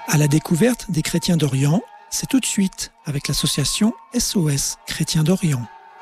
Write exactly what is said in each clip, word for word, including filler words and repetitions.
À la découverte des chrétiens d'Orient, c'est tout de suite avec l'association S O S Chrétiens d'Orient.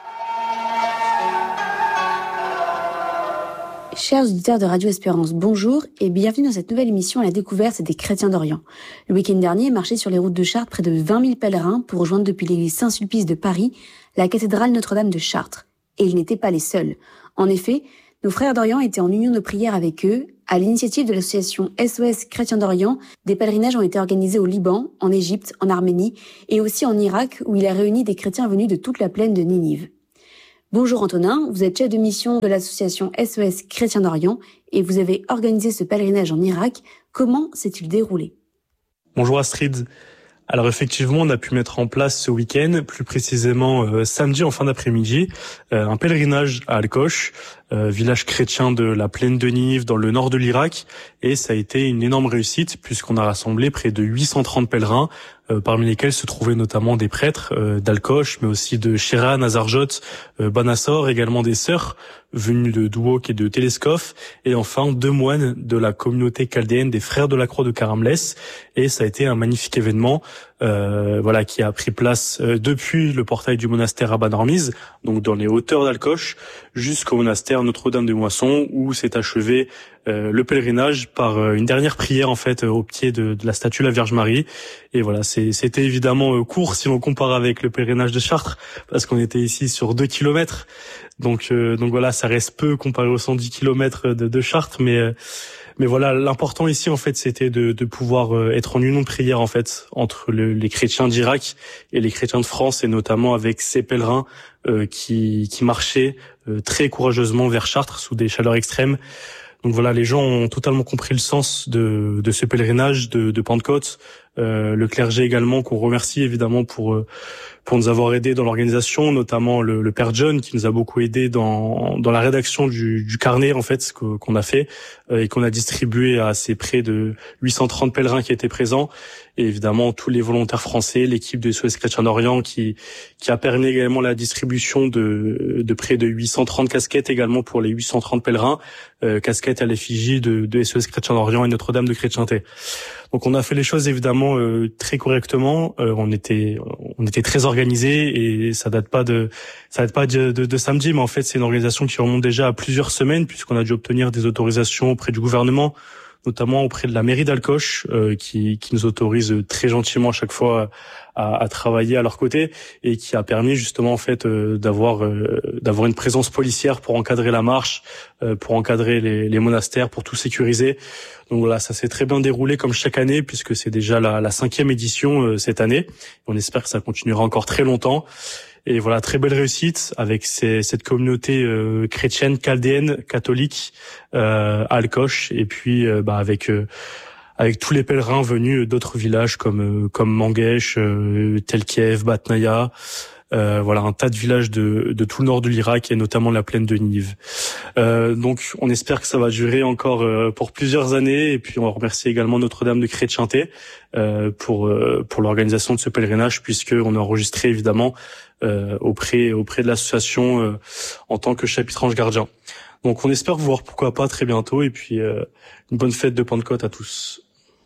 Chers auditeurs de Radio Espérance, bonjour et bienvenue dans cette nouvelle émission à la découverte des chrétiens d'Orient. Le week-end dernier, marchaient sur les routes de Chartres près de vingt mille pèlerins pour rejoindre depuis l'église Saint-Sulpice de Paris la cathédrale Notre-Dame de Chartres. Et ils n'étaient pas les seuls. En effet, nos frères d'Orient étaient en union de prière avec eux. À l'initiative de l'association S O S Chrétiens d'Orient, des pèlerinages ont été organisés au Liban, en Égypte, en Arménie et aussi en Irak où il a réuni des chrétiens venus de toute la plaine de Ninive. Bonjour Antonin, vous êtes chef de mission de l'association S O S Chrétiens d'Orient et vous avez organisé ce pèlerinage en Irak. Comment s'est-il déroulé ? Bonjour Astrid. Alors effectivement, on a pu mettre en place ce week-end, plus précisément euh, samedi en fin d'après-midi, euh, un pèlerinage à Al-Kosh, euh, village chrétien de la plaine de Ninive dans le nord de l'Irak, et ça a été une énorme réussite puisqu'on a rassemblé près de huit cent trente pèlerins, euh, parmi lesquels se trouvaient notamment des prêtres euh, d'Al-Kosh, mais aussi de Shira, Nazarjot, euh, Banassor, également des sœurs venus de Douok et de Téléskof, et enfin deux moines de la communauté chaldéenne des Frères de la Croix de Karamlès, et ça a été un magnifique événement euh, voilà qui a pris place euh, depuis le portail du monastère Abba Hormiz, donc dans les hauteurs d'Al-Kosh, jusqu'au monastère Notre-Dame de Moisson, où s'est achevé euh, le pèlerinage par euh, une dernière prière en fait euh, au pied de, de la statue de la Vierge Marie. Et voilà, c'est, c'était évidemment euh, court si l'on compare avec le pèlerinage de Chartres, parce qu'on était ici sur deux kilomètres. Donc, euh, donc voilà, ça reste peu comparé aux cent dix kilomètres de, de Chartres, mais euh, mais voilà, l'important ici en fait, c'était de, de pouvoir euh, être en union de prière en fait entre le, les chrétiens d'Irak et les chrétiens de France, et notamment avec ces pèlerins euh, qui qui marchaient euh, très courageusement vers Chartres sous des chaleurs extrêmes. Donc voilà, les gens ont totalement compris le sens de, de ce pèlerinage de, de Pentecôte. Euh, le clergé également, qu'on remercie évidemment pour pour nous avoir aidés dans l'organisation, notamment le, le Père John qui nous a beaucoup aidés dans dans la rédaction du, du carnet en fait que, qu'on a fait euh, et qu'on a distribué à ces près de huit cent trente pèlerins qui étaient présents, et évidemment tous les volontaires français, l'équipe de S O S Chrétiens d'Orient qui qui a permis également la distribution de de près de huit cent trente casquettes également pour les huit cent trente pèlerins, euh, casquettes à l'effigie de, de S O S Chrétiens d'Orient et Notre-Dame de Chrétienté. Donc on a fait les choses évidemment euh, très correctement. Euh, on était on était très organisé, et ça date pas de ça date pas de, de, de samedi, mais en fait c'est une organisation qui remonte déjà à plusieurs semaines puisqu'on a dû obtenir des autorisations auprès du gouvernement, notamment auprès de la mairie d'Al-Kosh, euh, qui, qui nous autorise très gentiment à chaque fois à, à travailler à leur côté, et qui a permis justement en fait euh, d'avoir euh, d'avoir une présence policière pour encadrer la marche, euh, pour encadrer les, les monastères, pour tout sécuriser. Donc voilà, ça s'est très bien déroulé comme chaque année puisque c'est déjà la, la cinquième édition euh, cette année. On espère que ça continuera encore très longtemps. Et voilà, très belle réussite avec ces, cette communauté euh, chrétienne, chaldéenne, catholique euh, à Al-Kosh, et puis euh, bah, avec euh, avec tous les pèlerins venus d'autres villages comme euh, comme Manguesh, euh, Tel Kiev, Batnaya, euh, voilà, un tas de villages de de tout le nord de l'Irak et notamment la plaine de Ninive. Euh, donc on espère que ça va durer encore euh, pour plusieurs années, et puis on remercie également Notre-Dame de Chrétienté euh, pour euh, pour l'organisation de ce pèlerinage, puisque on a enregistré évidemment euh, auprès auprès de l'association euh, en tant que chapitre ange gardien. Donc on espère vous voir pourquoi pas très bientôt, et puis euh, une bonne fête de Pentecôte à tous.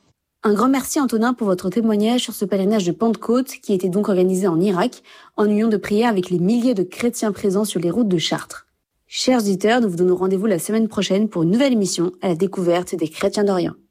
Un grand merci Antonin pour votre témoignage sur ce pèlerinage de Pentecôte qui était donc organisé en Irak, en union de prière avec les milliers de chrétiens présents sur les routes de Chartres. Chers auditeurs, nous vous donnons rendez-vous la semaine prochaine pour une nouvelle émission à la découverte des chrétiens d'Orient.